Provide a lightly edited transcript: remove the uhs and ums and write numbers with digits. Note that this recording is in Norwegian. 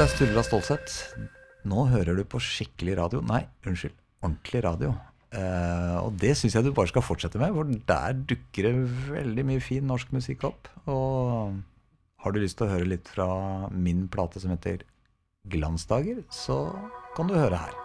Dette Sturla Stålsett. Nå hører du på skikkelig radio. Nei, unnskyld, ordentlig radio. Og det synes jeg du bare skal fortsette med, for der dukker det veldig mye fin norsk musikk opp. Og har du lyst til å høre litt fra min plate som heter Glansdager, så kan du høre her.